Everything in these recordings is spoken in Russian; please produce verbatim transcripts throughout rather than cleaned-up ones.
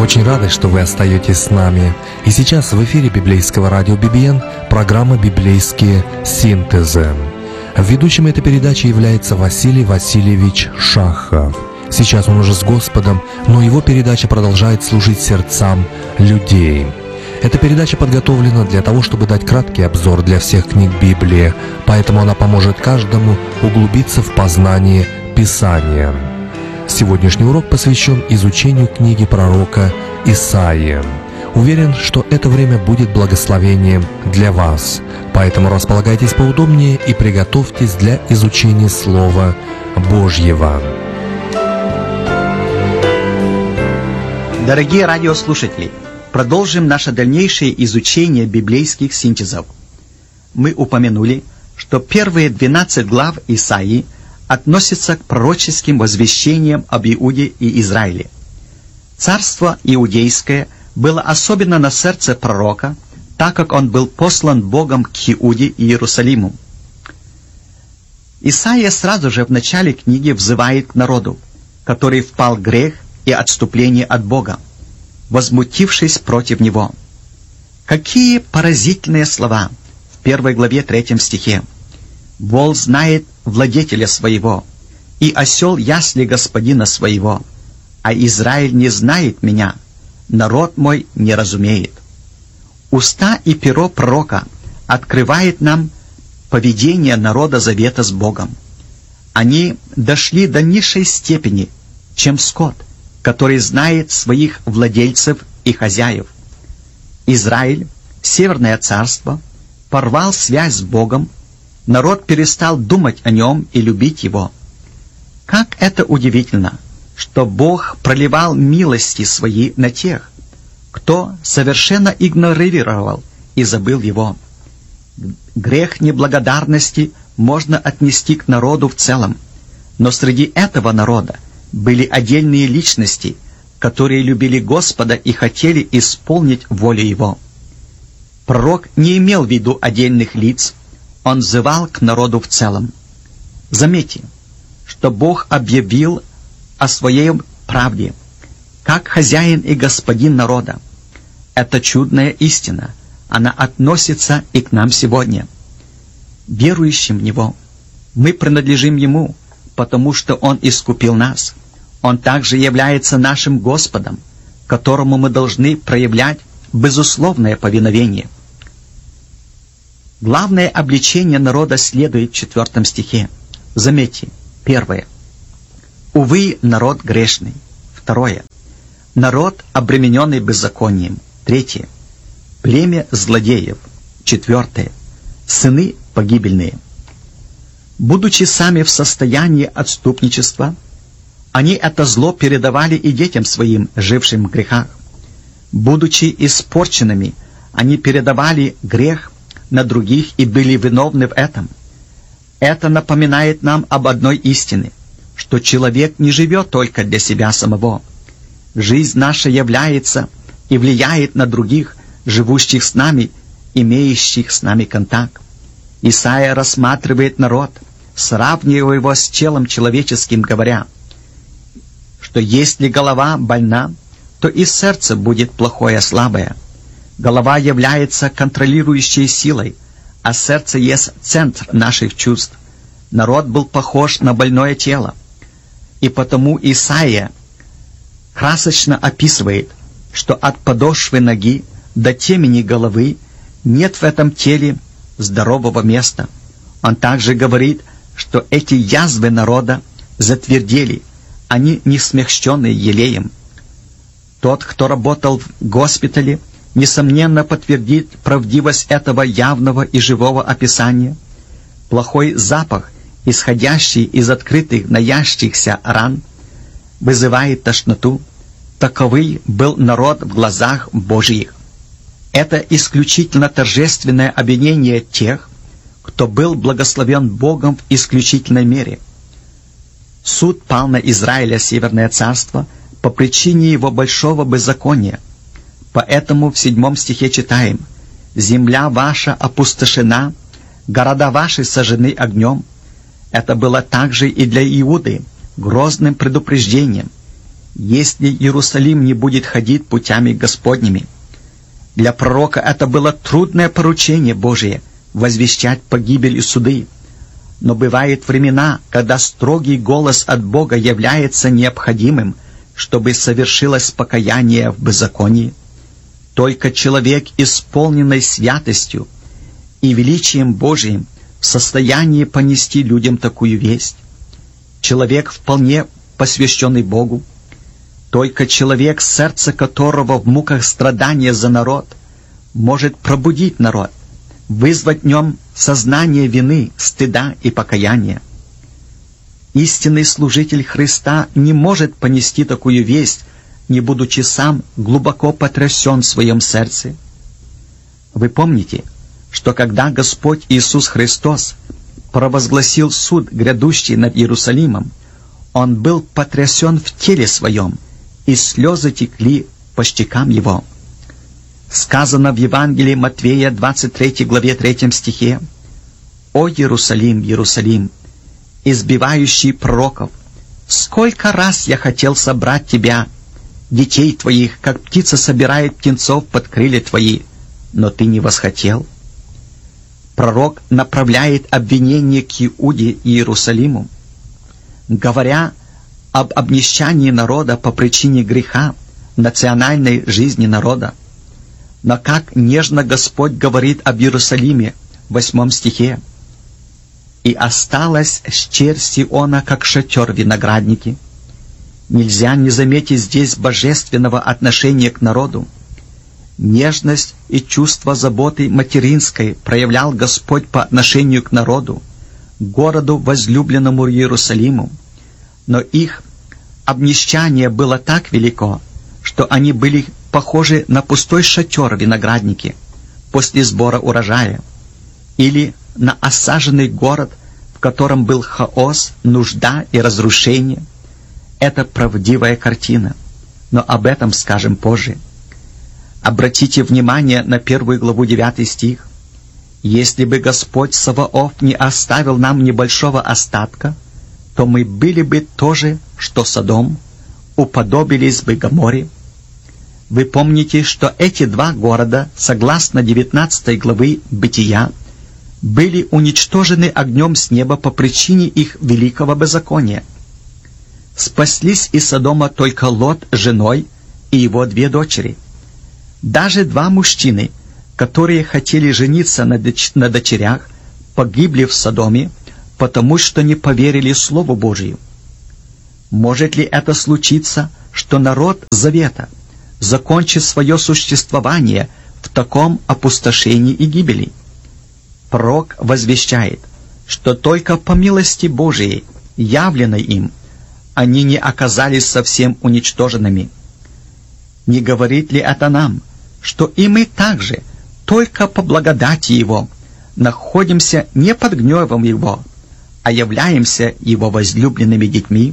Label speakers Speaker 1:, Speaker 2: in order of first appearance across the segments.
Speaker 1: очень рады, что вы остаетесь с нами. И сейчас в эфире библейского радио би би эн программа «Библейские синтезы». Ведущим этой передачи является Василий Васильевич Шахов. Сейчас он уже с Господом, но его передача продолжает служить сердцам людей. Эта передача подготовлена для того, чтобы дать краткий обзор для всех книг Библии, поэтому она поможет каждому углубиться в познание Писания. Сегодняшний урок посвящен изучению книги пророка Исаии. Уверен, что это время будет благословением для вас, поэтому располагайтесь поудобнее и приготовьтесь для изучения Слова Божьего.
Speaker 2: Дорогие радиослушатели, продолжим наше дальнейшее изучение библейских синтезов. Мы упомянули, что первые двенадцать глав Исаии относятся к пророческим возвещениям об Иуде и Израиле. Царство иудейское было особенно на сердце пророка, так как он был послан Богом к Иуде и Иерусалиму. Исаия сразу же в начале книги взывает к народу, который впал в грех и отступление от Бога, возмутившись против Него. Какие поразительные слова в первой главе третьем стихе. «Вол знает владетеля своего, и осел ясли господина своего, а Израиль не знает меня, народ мой не разумеет». Уста и перо пророка открывает нам поведение народа завета с Богом. Они дошли до низшей степени, чем скот, который знает своих владельцев и хозяев. Израиль, Северное царство, порвал связь с Богом, народ перестал думать о нем и любить его. Как это удивительно, что Бог проливал милости свои на тех, кто совершенно игнорировал и забыл его. Грех неблагодарности можно отнести к народу в целом, но среди этого народа были отдельные личности, которые любили Господа и хотели исполнить волю Его. Пророк не имел в виду отдельных лиц, он взывал к народу в целом. Заметьте, что Бог объявил о своей правде, как хозяин и господин народа. Это чудная истина, она относится и к нам сегодня. Верующим в Него мы принадлежим Ему, потому что Он искупил нас. Он также является нашим Господом, которому мы должны проявлять безусловное повиновение. Главное обличение народа следует в четвертом стихе. Заметьте, первое. Увы, народ грешный. Второе. Народ, обремененный беззаконием. Третье. Племя злодеев. Четвертое. Сыны погибельные. Будучи сами в состоянии отступничества, они это зло передавали и детям своим, жившим в грехах. Будучи испорченными, они передавали грех на других и были виновны в этом. Это напоминает нам об одной истине, что человек не живет только для себя самого. Жизнь наша является и влияет на других, живущих с нами, имеющих с нами контакт. Исаия рассматривает народ, сравнивая его с телом человеческим, говоря, что если голова больна, то и сердце будет плохое, слабое. Голова является контролирующей силой, а сердце есть центр наших чувств. Народ был похож на больное тело. И потому Исаия красочно описывает, что от подошвы ноги до темени головы нет в этом теле здорового места. Он также говорит, что эти язвы народа затвердели, они не смягченные елеем. Тот, кто работал в госпитале, несомненно подтвердит правдивость этого явного и живого описания. Плохой запах, исходящий из открытых наящихся ран, вызывает тошноту. Таковый был народ в глазах Божьих. Это исключительно торжественное обвинение тех, кто был благословен Богом в исключительной мере. Суд пал на Израиля, Северное царство, по причине его большого беззакония. Поэтому в седьмом стихе читаем: «Земля ваша опустошена, города ваши сожжены огнем». Это было также и для Иуды грозным предупреждением. если Иерусалим не будет ходить путями Господними. Для пророка это было трудное поручение Божие — возвещать погибель и суды. Но бывают времена, когда строгий голос от Бога является необходимым, чтобы совершилось покаяние в беззаконии. Только человек, исполненный святостью и величием Божиим, в состоянии понести людям такую весть. Человек, вполне посвященный Богу, только человек, сердце которого в муках страдания за народ, может пробудить народ, вызвать в нем сознание вины, стыда и покаяния. Истинный служитель Христа не может понести такую весть, не будучи сам глубоко потрясен в своем сердце. Вы помните, что когда Господь Иисус Христос провозгласил суд, грядущий над Иерусалимом, Он был потрясен в теле своем, и слезы текли по щекам Его. Сказано в Евангелии Матвея, двадцать третьей главе, третьем стихе: «О Иерусалим, Иерусалим, избивающий пророков, сколько раз я хотел собрать тебя, детей твоих, как птица собирает птенцов под крылья твои, но ты не восхотел». Пророк направляет обвинение к Иуде и Иерусалиму, говоря об обнищании народа по причине греха, национальной жизни народа. Но как нежно Господь говорит об Иерусалиме в восьмом стихе: «И осталась щерь Сиона, как шатер виноградники». Нельзя не заметить здесь божественного отношения к народу. Нежность и чувство заботы материнской проявлял Господь по отношению к народу, городу возлюбленному Иерусалиму. Но их обнищание было так велико, что они были похожи на пустой шатер виноградники после сбора урожая, или на осаженный город, в котором был хаос, нужда и разрушение. Это правдивая картина, но об этом скажем позже. Обратите внимание на первую главу, девятый стих. «Если бы Господь Саваоф не оставил нам небольшого остатка, то мы были бы то же, что Содом, уподобились бы Гоморе». Вы помните, что эти два города, согласно девятнадцатой главы Бытия, были уничтожены огнем с неба по причине их великого беззакония. Спаслись из Содома только Лот с женой и его две дочери. Даже два мужчины, которые хотели жениться на, доч- на дочерях, погибли в Содоме, потому что не поверили Слову Божию. Может ли это случиться, что народ Завета закончит свое существование в таком опустошении и гибели? Пророк возвещает, что только по милости Божией, явленной им, они не оказались совсем уничтоженными. Не говорит ли это нам, что и мы также, только по благодати Его, находимся не под гневом Его, а являемся Его возлюбленными детьми?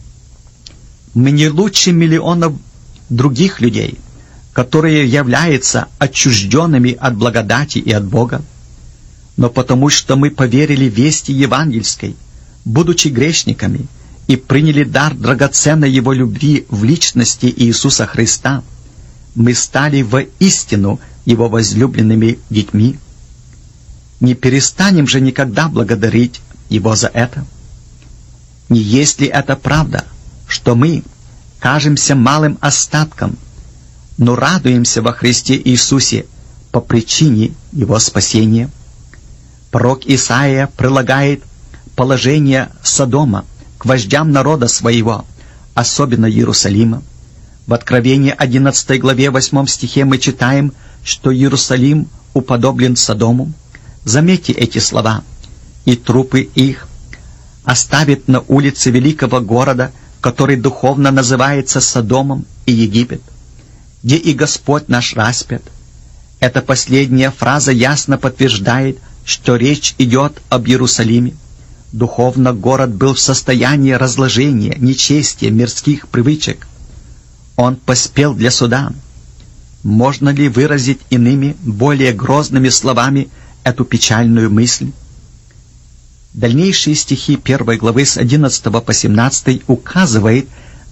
Speaker 2: Мы не лучше миллионов других людей, которые являются отчужденными от благодати и от Бога, но потому что мы поверили вести евангельской, будучи грешниками, и приняли дар драгоценной Его любви в личности Иисуса Христа, мы стали воистину Его возлюбленными детьми. Не перестанем же никогда благодарить Его за это. Не есть ли это правда, что мы кажемся малым остатком, но радуемся во Христе Иисусе по причине Его спасения? Пророк Исаия прилагает положение Содома к вождям народа своего, особенно Иерусалима. В Откровении одиннадцатой главе восьмом стихе мы читаем, что Иерусалим уподоблен Содому. Заметьте эти слова: «И трупы их оставит на улице великого города, который духовно называется Содомом и Египет, где и Господь наш распят». Эта последняя фраза ясно подтверждает, что речь идет об Иерусалиме. Духовно город был в состоянии разложения, нечестия, мирских привычек. Он поспел для суда. Можно ли выразить иными, более грозными словами эту печальную мысль? Дальнейшие стихи первой главы с одиннадцатого по семнадцатый указывают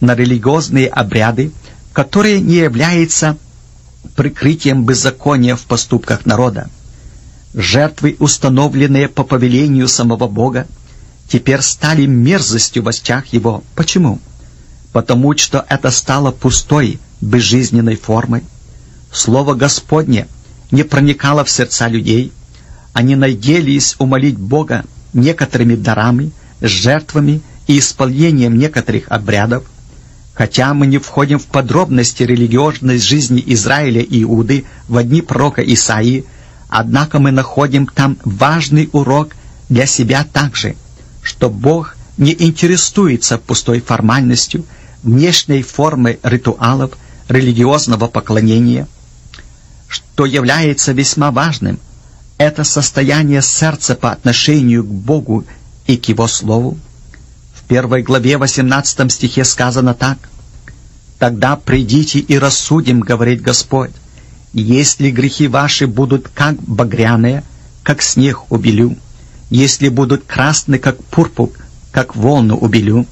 Speaker 2: на религиозные обряды, которые не являются прикрытием беззакония в поступках народа. Жертвы, установленные по повелению самого Бога, теперь стали мерзостью в очах Его. Почему? Потому что это стало пустой, безжизненной формой. Слово Господне не проникало в сердца людей. Они надеялись умолить Бога некоторыми дарами, жертвами и исполнением некоторых обрядов. Хотя мы не входим в подробности религиозной жизни Израиля и Иуды в дни пророка Исаии, однако мы находим там важный урок для себя также, что Бог не интересуется пустой формальностью, внешней формой ритуалов, религиозного поклонения. Что является весьма важным, это состояние сердца по отношению к Богу и к Его Слову. В первой главе восемнадцатом стихе сказано так: «Тогда придите и рассудим, говорит Господь, если грехи ваши будут как багряные, как снег убелю, если будут красны, как пурпур, как волну убелю».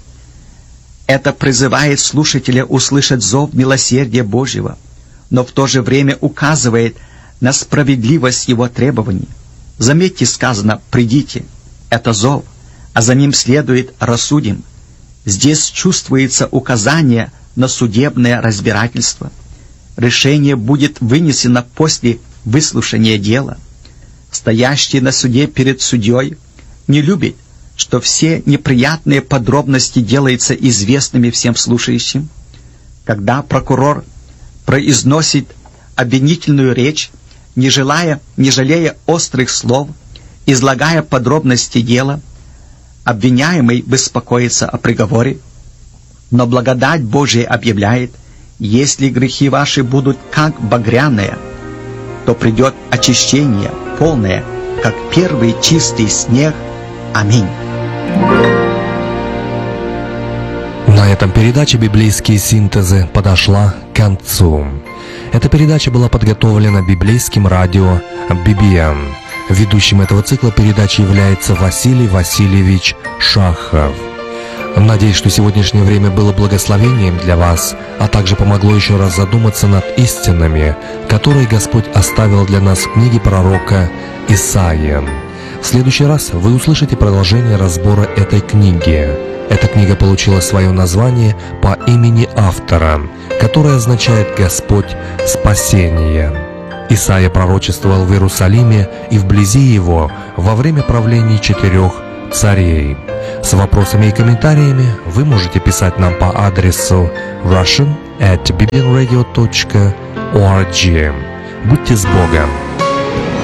Speaker 2: Это призывает слушателя услышать зов милосердия Божьего, но в то же время указывает на справедливость Его требований. Заметьте, сказано «придите». Это зов, а за ним следует «рассудим». Здесь чувствуется указание на судебное разбирательство. Решение будет вынесено после выслушания дела. Стоящий на суде перед судьей не любит, что все неприятные подробности делаются известными всем слушающим. Когда прокурор произносит обвинительную речь, не желая, не жалея острых слов, излагая подробности дела, обвиняемый беспокоится о приговоре, но благодать Божия объявляет: если грехи ваши будут как багряные, то придет очищение полное, как первый чистый снег. Аминь.
Speaker 1: На этом передача «Библейские синтезы» подошла к концу. Эта передача была подготовлена библейским радио би би эн. Ведущим этого цикла передачи является Василий Васильевич Шахов. Надеюсь, что сегодняшнее время было благословением для вас, а также помогло еще раз задуматься над истинами, которые Господь оставил для нас в книге пророка Исаии. В следующий раз вы услышите продолжение разбора этой книги. Эта книга получила свое название по имени автора, которое означает «Господь спасение». Исаия пророчествовал в Иерусалиме и вблизи его во время правления четырех царей. С вопросами и комментариями вы можете писать нам по адресу russian at bbnradio dot org. Будьте с Богом!